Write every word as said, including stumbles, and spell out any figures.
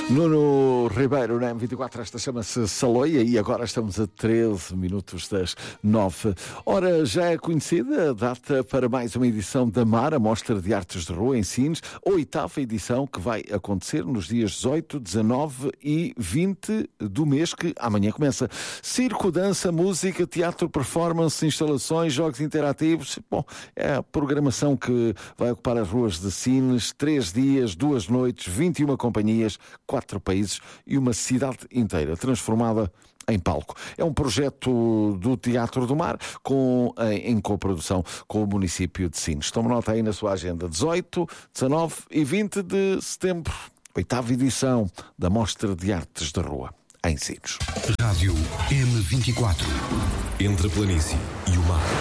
Nuno Ribeiro, na M vinte e quatro, esta chama-se Saloia e agora estamos a treze minutos das nove. Ora, já é conhecida a data para mais uma edição da MAR, a Mostra de Artes de Rua em Sines, oitava edição que vai acontecer nos dias dezoito, dezanove e vinte do mês que amanhã começa. Circo, dança, música, teatro, performance, instalações, jogos interativos. Bom, é a programação que vai ocupar as ruas de Sines, três dias, duas noites, vinte e uma companhias, quatro países e uma cidade inteira transformada em palco. É um projeto do Teatro do Mar com, em, em coprodução com o município de Sines. Tome nota aí na sua agenda. dezoito, dezanove e vinte de setembro, oitava edição da Mostra de Artes de Rua em Sines. Rádio M vinte e quatro. Entre a planície e o mar.